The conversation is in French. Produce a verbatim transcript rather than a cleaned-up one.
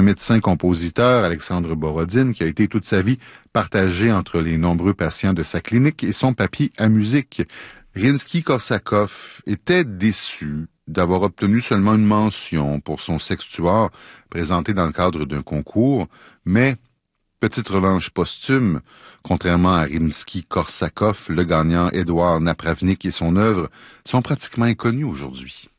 médecin-compositeur, Alexandre Borodine, qui a été toute sa vie partagé entre les nombreux patients de sa clinique et son papier à musique. Rimsky-Korsakov était déçu d'avoir obtenu seulement une mention pour son sextuor présenté dans le cadre d'un concours, mais petite revanche posthume, contrairement à Rimsky-Korsakov, le gagnant Édouard Napravnik et son œuvre sont pratiquement inconnus aujourd'hui.